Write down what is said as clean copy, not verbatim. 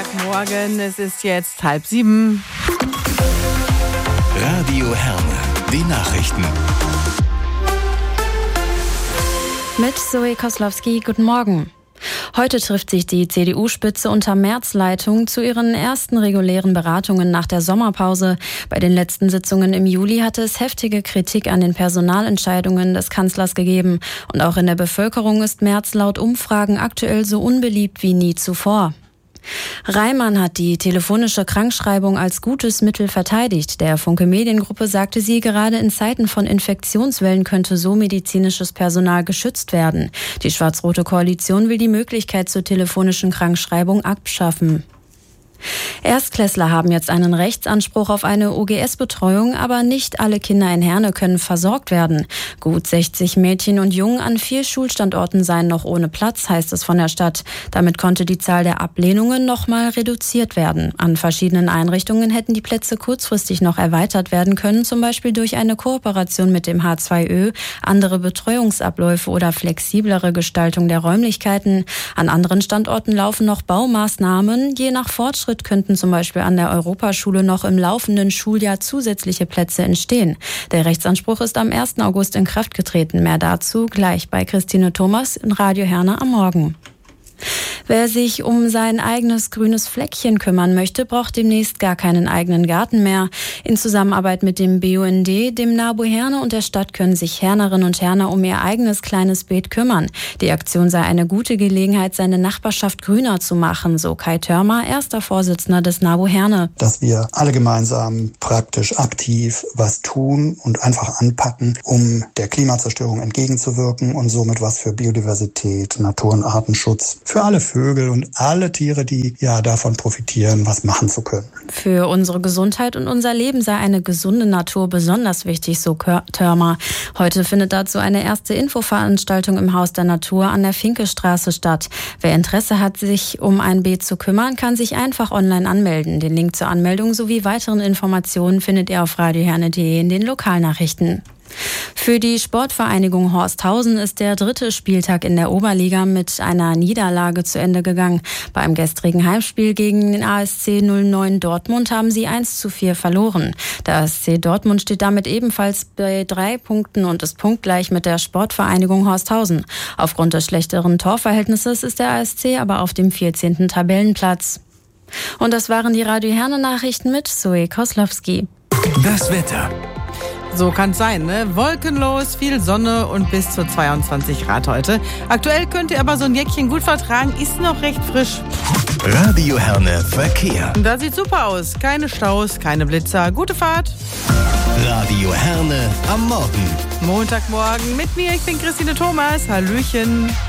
Morgen, es ist jetzt 6:30. Radio Herne, die Nachrichten. Mit Zoe Koslowski, guten Morgen. Heute trifft sich die CDU-Spitze unter Merz-Leitung zu ihren ersten regulären Beratungen nach der Sommerpause. Bei den letzten Sitzungen im Juli hatte es heftige Kritik an den Personalentscheidungen des Kanzlers gegeben. Und auch in der Bevölkerung ist Merz laut Umfragen aktuell so unbeliebt wie nie zuvor. Reimann hat die telefonische Krankschreibung als gutes Mittel verteidigt. Der Funke Mediengruppe sagte sie, gerade in Zeiten von Infektionswellen könnte so medizinisches Personal geschützt werden. Die schwarz-rote Koalition will die Möglichkeit zur telefonischen Krankschreibung abschaffen. Erstklässler haben jetzt einen Rechtsanspruch auf eine OGS-Betreuung, aber nicht alle Kinder in Herne können versorgt werden. Gut 60 Mädchen und Jungen an 4 Schulstandorten seien noch ohne Platz, heißt es von der Stadt. Damit konnte die Zahl der Ablehnungen nochmal reduziert werden. An verschiedenen Einrichtungen hätten die Plätze kurzfristig noch erweitert werden können, zum Beispiel durch eine Kooperation mit dem H2Ö, andere Betreuungsabläufe oder flexiblere Gestaltung der Räumlichkeiten. An anderen Standorten laufen noch Baumaßnahmen. Je nach Fortschritt könnten zum Beispiel an der Europaschule noch im laufenden Schuljahr zusätzliche Plätze entstehen. Der Rechtsanspruch ist am 1. August in Kraft getreten. Mehr dazu gleich bei Christine Thomas in Radio Herne am Morgen. Wer sich um sein eigenes grünes Fleckchen kümmern möchte, braucht demnächst gar keinen eigenen Garten mehr. In Zusammenarbeit mit dem BUND, dem NABU Herne und der Stadt können sich Hernerinnen und Herner um ihr eigenes kleines Beet kümmern. Die Aktion sei eine gute Gelegenheit, seine Nachbarschaft grüner zu machen, so Kai Törmer, erster Vorsitzender des NABU Herne. Dass wir alle gemeinsam praktisch aktiv was tun und einfach anpacken, um der Klimazerstörung entgegenzuwirken und somit was für Biodiversität, Natur- und Artenschutz, für alle Vögel und alle Tiere, die ja davon profitieren, was machen zu können. Für unsere Gesundheit und unser Leben sei eine gesunde Natur besonders wichtig, so Törmer. Heute findet dazu eine erste Infoveranstaltung im Haus der Natur an der Finkestraße statt. Wer Interesse hat, sich um ein Beet zu kümmern, kann sich einfach online anmelden. Den Link zur Anmeldung sowie weiteren Informationen findet ihr auf radioherne.de in den Lokalnachrichten. Für die Sportvereinigung Horsthausen ist der 3. Spieltag in der Oberliga mit einer Niederlage zu Ende gegangen. Beim gestrigen Heimspiel gegen den ASC 09 Dortmund haben sie 1:4 verloren. Der ASC Dortmund steht damit ebenfalls bei 3 Punkten und ist punktgleich mit der Sportvereinigung Horsthausen. Aufgrund des schlechteren Torverhältnisses ist der ASC aber auf dem 14. Tabellenplatz. Und das waren die Radio Herne Nachrichten mit Zoe Koslowski. Das Wetter. So kann es sein, ne? Wolkenlos, viel Sonne und bis zu 22 Grad heute. Aktuell könnt ihr aber so ein Jäckchen gut vertragen, ist noch recht frisch. Radio Herne Verkehr. Da sieht super aus. Keine Staus, keine Blitzer. Gute Fahrt. Radio Herne am Morgen. Montagmorgen mit mir, ich bin Christine Thomas. Hallöchen.